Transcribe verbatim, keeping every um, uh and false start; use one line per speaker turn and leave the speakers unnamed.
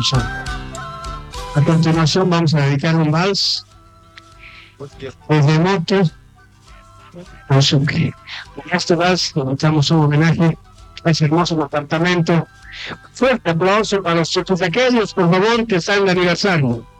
A continuación vamos a dedicar un vals desde Moto. En este vals dedicamos un homenaje a ese hermoso departamento. Fuerte aplauso para los chiquillos, por favor, que están de aniversario.